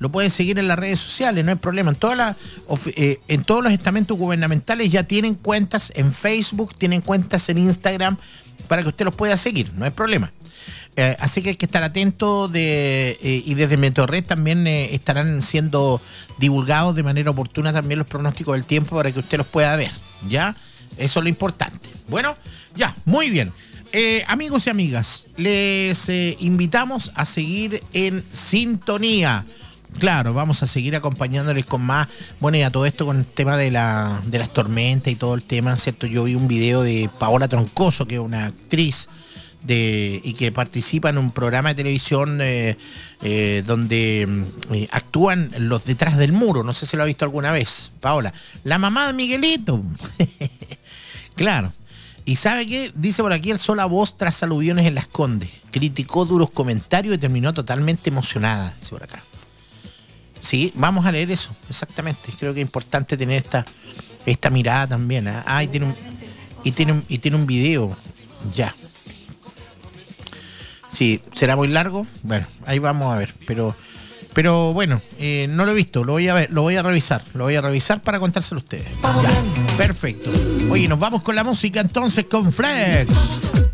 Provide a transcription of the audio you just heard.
lo puede seguir en las redes sociales, no hay problema. En todos los estamentos gubernamentales ya tienen cuentas en Facebook, tienen cuentas en Instagram para que usted los pueda seguir, no hay problema. Así que hay que estar atento y desde Meteorred también estarán siendo divulgados de manera oportuna también los pronósticos del tiempo para que usted los pueda ver, ¿ya? Eso es lo importante. Bueno, ya, muy bien. Amigos y amigas, les invitamos a seguir en sintonía. Claro, vamos a seguir acompañándoles con más. Bueno, y a todo esto con el tema de las tormentas y todo el tema, ¿cierto? Yo vi un video de Paola Troncoso, que es una actriz y que participa en un programa de televisión donde actúan los detrás del muro. No sé si lo ha visto alguna vez, Paola. La mamá de Miguelito. Claro. ¿Y sabe qué? Dice por aquí: el sola voz tras aluviones en Las Condes. Criticó duros comentarios y terminó totalmente emocionada, dice por acá. Sí, vamos a leer eso, exactamente. Creo que es importante tener esta mirada también. ¿Eh? Ah, y tiene un video. Ya. Sí, ¿será muy largo? Bueno, ahí vamos a ver. Pero bueno, no lo he visto, lo voy a ver, lo voy a revisar para contárselo a ustedes. Ya, perfecto. Oye, nos vamos con la música entonces con Flex.